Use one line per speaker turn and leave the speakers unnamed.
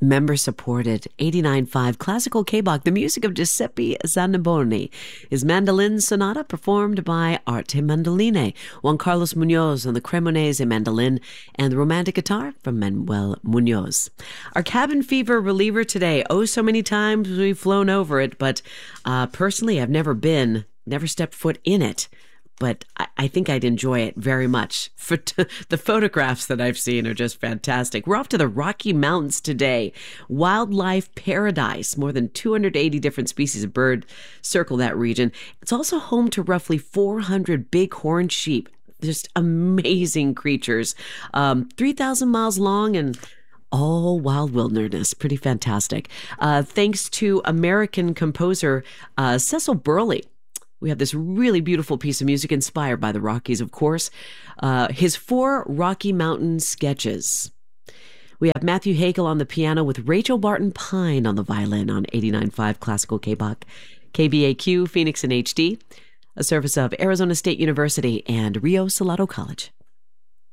member-supported 89.5 classical K-Bach, the music of Giuseppe Zanniboni. His mandolin sonata performed by Arte Mandoline, Juan Carlos Munoz on the Cremonese mandolin, and the romantic guitar from Manuel Munoz. Our cabin fever reliever today. Oh, so many times we've flown over it, but personally I've never stepped foot in it. But I think I'd enjoy it very much. The photographs that I've seen are just fantastic. We're off to the Rocky Mountains today. Wildlife paradise. More than 280 different species of bird circle that region. It's also home to roughly 400 bighorn sheep. Just amazing creatures. 3,000 miles long and all wild wilderness. Pretty fantastic. Thanks to American composer Cecil Burley. We have this really beautiful piece of music inspired by the Rockies, of course. His 4 Rocky Mountain sketches. We have Matthew Hagel on the piano with Rachel Barton Pine on the violin on 89.5 Classical K-Bach, KBAQ, Phoenix in HD, a service of Arizona State University and Rio Salado College.